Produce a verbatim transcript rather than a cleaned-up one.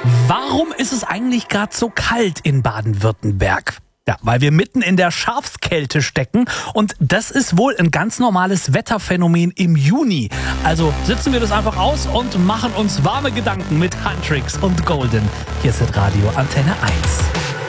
Warum ist es eigentlich gerade so kalt in Baden-Württemberg? Ja, weil wir mitten in der Schafskälte stecken und das ist wohl ein ganz normales Wetterphänomen im Juni. Also sitzen wir das einfach aus und machen uns warme Gedanken mit Huntrix und Golden. Hier ist das Radio Antenne eins.